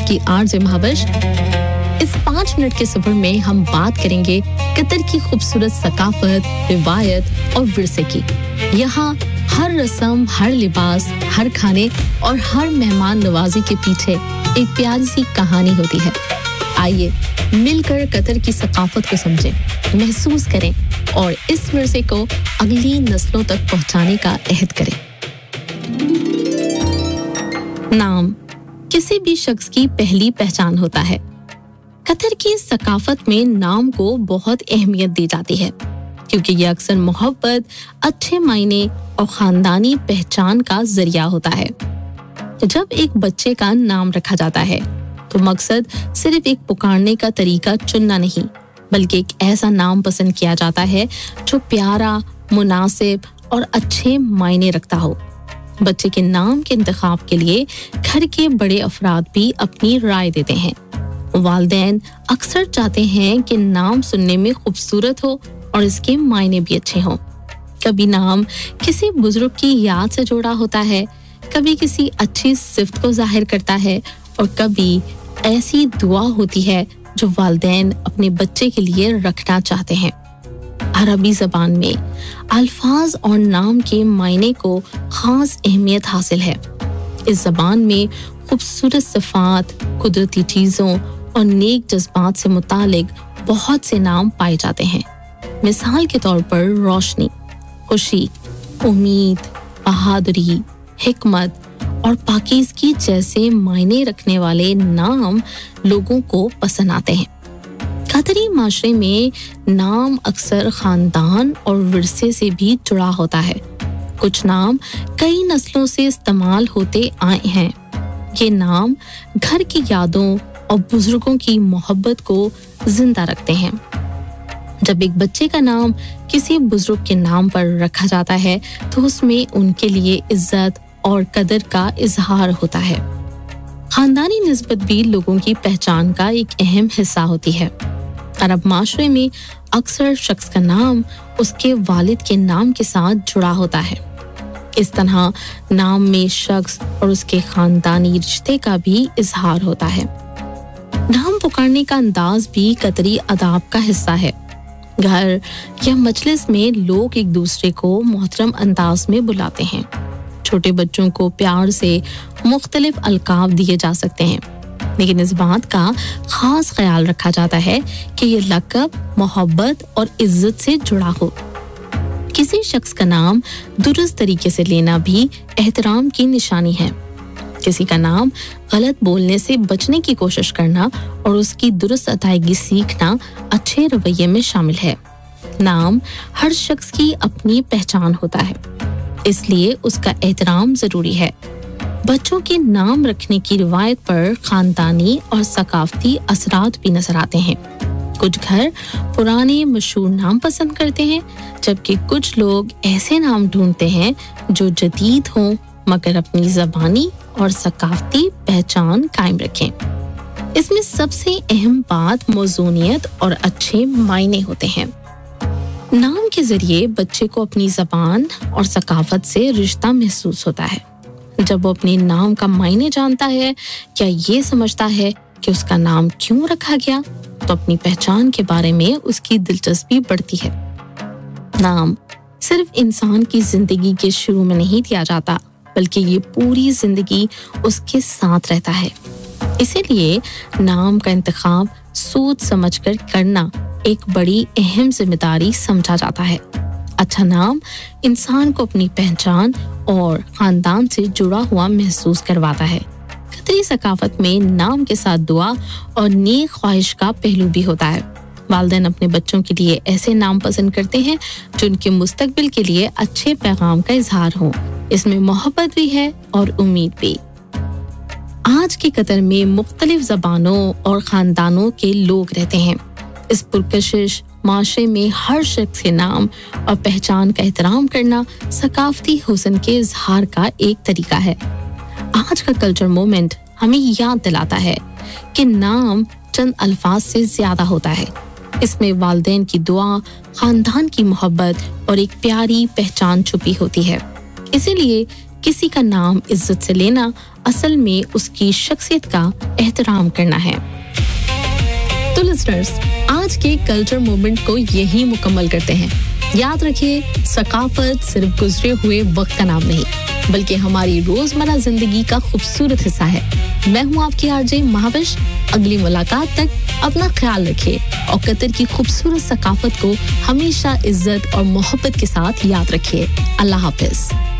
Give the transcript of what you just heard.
आपकी आरजे महावश। इस 5 मिनट के सफर में हम बात करेंगे कतर की खूबसूरत सकाफत, रिवायत और विरसे की। यहाँ हर रस्म, हर लिबास, हर खाने और हर मेहमान नवाजी के पीछे एक प्यारी सी कहानी होती है। आइए मिलकर कतर की सकाफत को समझें, महसूस करें और इस विरसे को अगली नस्लों तक पहुंचाने का अहद करें। नाम किसी भी शख्स की पहली पहचान होता है। कतर की सकाफत में नाम को बहुत अहमियत दी जाती है क्योंकि ये अक्सर मोहब्बत, अच्छे मायने और खानदानी पहचान का जरिया होता है। जब एक बच्चे का नाम रखा जाता है तो मकसद सिर्फ एक पुकारने का तरीका चुनना नहीं, बल्कि एक ऐसा नाम पसंद किया जाता है जो प्यारा, मुनासिब और अच्छे मायने रखता हो। बच्चे के नाम के इंतखाब के लिए घर के बड़े अफराद भी अपनी राय देते हैं। वालिदैन अक्सर चाहते हैं कि नाम सुनने में खूबसूरत हो और इसके मायने भी अच्छे हों। कभी नाम किसी बुजुर्ग की याद से जुड़ा होता है, कभी किसी अच्छी सिफ्त को जाहिर करता है और कभी ऐसी दुआ होती है जो वालिदैन अपने बच्चे के लिए रखना चाहते हैं। अरबी ज़बान में अल्फाज और नाम के मायने को खास अहमियत हासिल है। इस ज़बान में खूबसूरत सिफात, कुदरती चीज़ों और नेक जज्बात से मुतालिक बहुत से नाम पाए जाते हैं। मिसाल के तौर पर रोशनी, खुशी, उम्मीद, बहादुरी, हिकमत और पाकीज़गी जैसे मायने रखने वाले नाम लोगों को पसंद आते हैं। कतरी माशरे में नाम अक्सर खानदान और विरसे से भी जुड़ा होता है। कुछ नाम कई नस्लों से इस्तेमाल होते आए हैं। ये नाम घर की यादों और बुजुर्गों की मोहब्बत को जिंदा रखते हैं। जब एक बच्चे का नाम किसी बुजुर्ग के नाम पर रखा जाता है तो उसमें उनके लिए इज्जत और कदर का इजहार होता है। खानदानी निस्बत भी लोगों की पहचान का एक अहम हिस्सा होती है। अरब माशरे में अक्सर शख्स का नाम उसके वालिद के नाम के साथ जुड़ा होता है। इस तरह नाम में शख्स और उसके खानदानी रिश्ते का भी इजहार होता है। नाम पुकारने का अंदाज भी कतरी अदाब का हिस्सा है। घर या मजलिस में लोग एक दूसरे को मोहतरम अंदाज में बुलाते हैं। छोटे बच्चों को प्यार से मुख्तलिफ अलकाब दिए जा सकते हैं, लेकिन इस बात का खास ख्याल रखा जाता है कि ये लक़ब मोहब्बत और इज्जत से जुड़ा हो। किसी शख्स का नाम दुरुस्त तरीके से लेना भी एहतराम की निशानी है। किसी का नाम गलत बोलने से बचने की कोशिश करना और उसकी दुरुस्त अदायगी सीखना अच्छे रवैये में शामिल है। नाम हर शख्स की अपनी पहचान होता है, इसलिए उसका एहतराम जरूरी है। बच्चों के नाम रखने की रिवायत पर खानदानी और सकाफती असरात भी नजर आते हैं। कुछ घर पुराने मशहूर नाम पसंद करते हैं, जबकि कुछ लोग ऐसे नाम ढूंढते हैं जो जदीद हों मगर अपनी ज़बानी और सकाफती पहचान कायम रखें। इसमें सबसे अहम बात मौजूनियत और अच्छे मायने होते हैं। नाम के जरिए बच्चे को अपनी ज़बान और सकाफत से रिश्ता महसूस होता है। जब वो अपने नाम का मायने जानता है या ये समझता है कि उसका नाम क्यों रखा गया, तो अपनी पहचान के बारे में उसकी दिलचस्पी बढ़ती है। नाम सिर्फ इंसान की जिंदगी के शुरू में नहीं दिया जाता, बल्कि ये पूरी जिंदगी उसके साथ रहता है। इसीलिए नाम का इंतखाब सोच समझकर करना एक बड़ी अहम जिम्मेदारी समझा जाता है। अच्छा नाम इंसान को अपनी पहचान और खानदान से जुड़ा हुआ महसूस करवाता है। कतरी सकाफत में नाम के साथ दुआ और नेक ख्वाहिश का पहलू भी होता है। वालिदैन अपने बच्चों के लिए ऐसे नाम पसंद करते हैं जो उनके मुस्तकबिल के लिए अच्छे पैगाम का इजहार हो। इसमें मोहब्बत भी है और उम्मीद भी। आज की कतर में मुख्तलिफ ज़बानों और खानदानों के लोग रहते हैं। इस पुरकशिश माशरे में हर शख्स के नाम और पहचान का एहतराम करना सकाफती हुस्न के इजहार का एक तरीका है। आज का कल्चर मोमेंट हमें याद दिलाता है कि नाम चंद अल्फाज से ज्यादा होता है। इसमें वालिदैन की दुआ, खानदान की मोहब्बत और एक प्यारी पहचान छुपी होती है। इसीलिए किसी का नाम इज्जत से लेना असल में उसकी शख्सियत का एहतराम करना है। तो लिसनर्स, आज के कल्चर मूवमेंट को यही मुकम्मल करते हैं। याद रखिए, सकाफत सिर्फ गुजरे हुए वक्त का नाम नहीं, बल्कि हमारी रोजमर्रा जिंदगी का खूबसूरत हिस्सा है। मैं हूं आपकी आरजे महाविश। अगली मुलाकात तक अपना ख्याल रखिए और कतर की खूबसूरत सकाफत को हमेशा इज्जत और मोहब्बत के साथ याद रखिए। अल्लाह हाफिज।